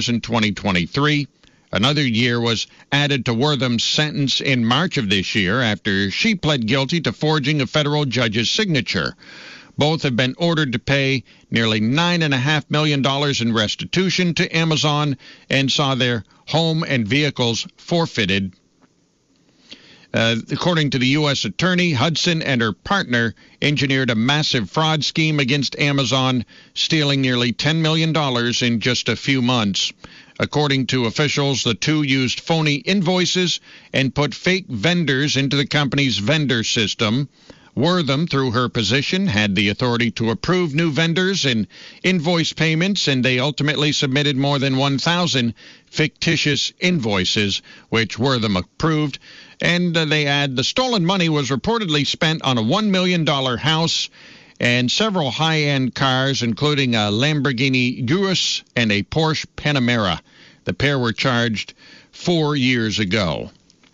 in 2023. Another year was added to Wortham's sentence in March of this year after she pled guilty to forging a federal judge's signature. Both have been ordered to pay nearly $9.5 million in restitution to Amazon and saw their home and vehicles forfeited. According to the U.S. attorney, Hudson and her partner engineered a massive fraud scheme against Amazon, stealing nearly $10 million in just a few months. According to officials, the two used phony invoices and put fake vendors into the company's vendor system. Wortham, through her position, had the authority to approve new vendors and invoice payments, and they ultimately submitted more than 1,000 fictitious invoices, which Wortham approved. And they add the stolen money was reportedly spent on a $1 million house and several high-end cars, including a Lamborghini Urus and a Porsche Panamera. The pair were charged 4 years ago.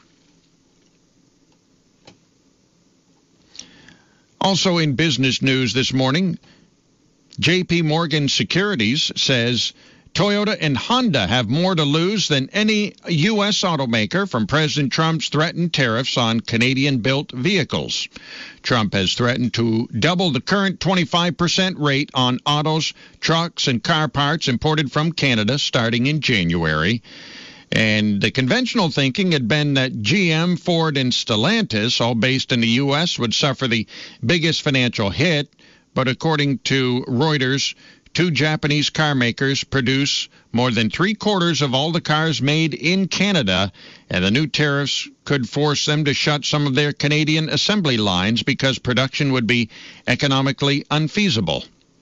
Also in business news this morning, J.P. Morgan Securities says Toyota and Honda have more to lose than any U.S. automaker from President Trump's threatened tariffs on Canadian-built vehicles. Trump has threatened to double the current 25% rate on autos, trucks, and car parts imported from Canada starting in January. And the conventional thinking had been that GM, Ford, and Stellantis, all based in the U.S., would suffer the biggest financial hit. But according to Reuters, two Japanese car makers produce more than 3/4 of all the cars made in Canada, and the new tariffs could force them to shut some of their Canadian assembly lines because production would be economically unfeasible.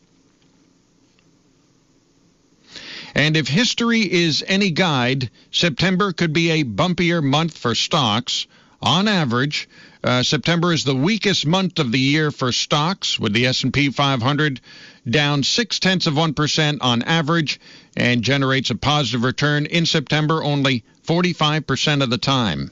And if history is any guide, September could be a bumpier month for stocks. On average, September is the weakest month of the year for stocks, with the S&P 500 down 0.6% on average and generates a positive return in September only 45% of the time.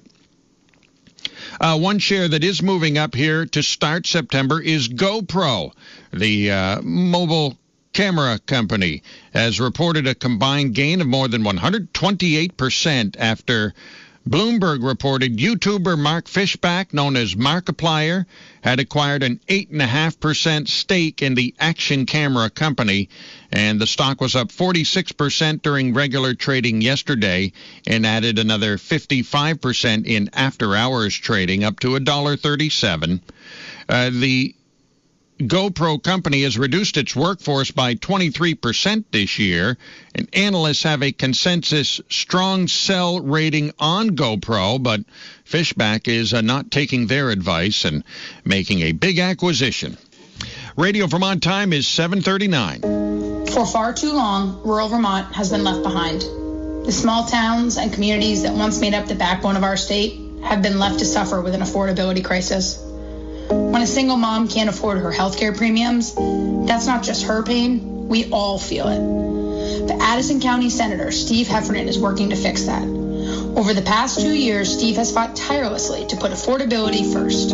One share that is moving up here to start September is GoPro, the mobile camera company, has reported a combined gain of more than 128% after Bloomberg reported YouTuber Mark Fishback, known as Markiplier, had acquired an 8.5% stake in the action camera company, and the stock was up 46% during regular trading yesterday and added another 55% in after-hours trading, up to $1.37. The GoPro company has reduced its workforce by 23% this year, and analysts have a consensus strong sell rating on GoPro, but Fishback is not taking their advice and making a big acquisition. Radio Vermont time is 7:39. For far too long, rural Vermont has been left behind. The small towns and communities that once made up the backbone of our state have been left to suffer with an affordability crisis. When a single mom can't afford her health care premiums, that's not just her pain, we all feel it. But Addison County Senator Steve Heffernan is working to fix that. Over the past 2 years, Steve has fought tirelessly to put affordability first.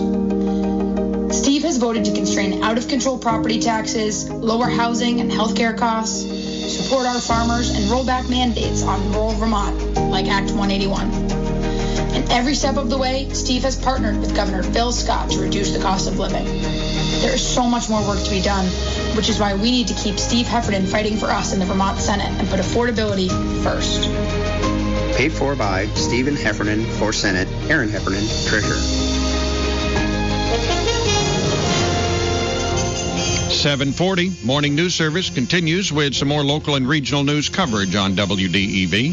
Steve has voted to constrain out-of-control property taxes, lower housing and health care costs, support our farmers, and roll back mandates on rural Vermont, like Act 181. And every step of the way, Steve has partnered with Governor Bill Scott to reduce the cost of living. There is so much more work to be done, which is why we need to keep Steve Heffernan fighting for us in the Vermont Senate and put affordability first. Paid for by Stephen Heffernan for Senate, Aaron Heffernan, Treasurer. 7:40, Morning News Service continues with some more local and regional news coverage on WDEV.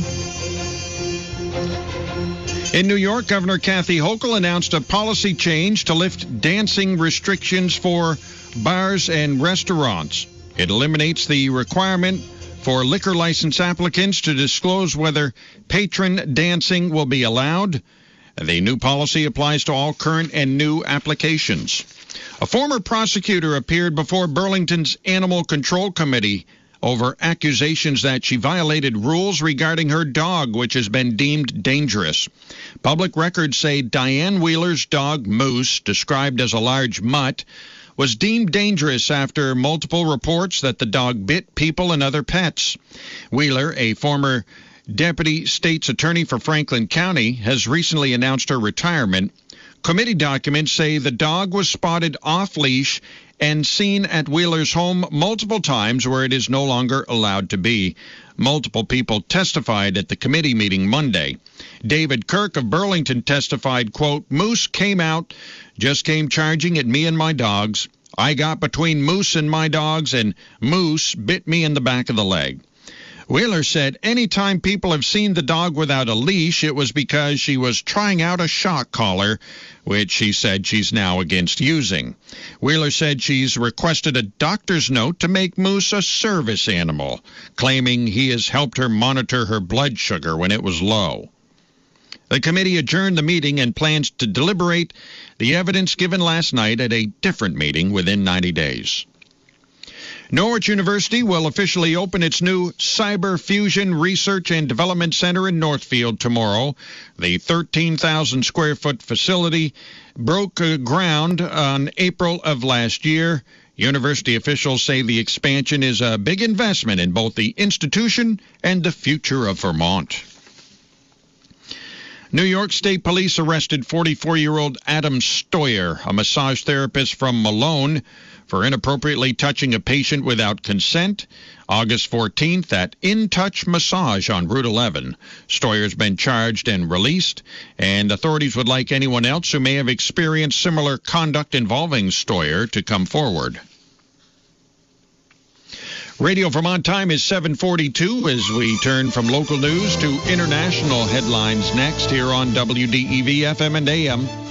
In New York, Governor Kathy Hochul announced a policy change to lift dancing restrictions for bars and restaurants. It eliminates the requirement for liquor license applicants to disclose whether patron dancing will be allowed. The new policy applies to all current and new applications. A former prosecutor appeared before Burlington's Animal Control Committee over accusations that she violated rules regarding her dog, which has been deemed dangerous. Public records say Diane Wheeler's dog, Moose, described as a large mutt, was deemed dangerous after multiple reports that the dog bit people and other pets. Wheeler, a former deputy state's attorney for Franklin County, has recently announced her retirement. Committee documents say the dog was spotted off-leash and seen at Wheeler's home multiple times where it is no longer allowed to be. Multiple people testified at the committee meeting Monday. David Kirk of Burlington testified, quote, Moose came out, just came charging at me and my dogs. I got between Moose and my dogs, and Moose bit me in the back of the leg. Wheeler said any time people have seen the dog without a leash, it was because she was trying out a shock collar, which she said she's now against using. Wheeler said she's requested a doctor's note to make Moose a service animal, claiming he has helped her monitor her blood sugar when it was low. The committee adjourned the meeting and plans to deliberate the evidence given last night at a different meeting within 90 days. Norwich University will officially open its new Cyber Fusion Research and Development Center in Northfield tomorrow. The 13,000-square-foot facility broke ground on April of last year. University officials say the expansion is a big investment in both the institution and the future of Vermont. New York State Police arrested 44-year-old Adam Stoyer, a massage therapist from Malone, for inappropriately touching a patient without consent. August 14th at In Touch Massage on Route 11. Stoyer's been charged and released, and authorities would like anyone else who may have experienced similar conduct involving Stoyer to come forward. Radio Vermont time is 7:42 as we turn from local news to international headlines next here on WDEV FM and AM.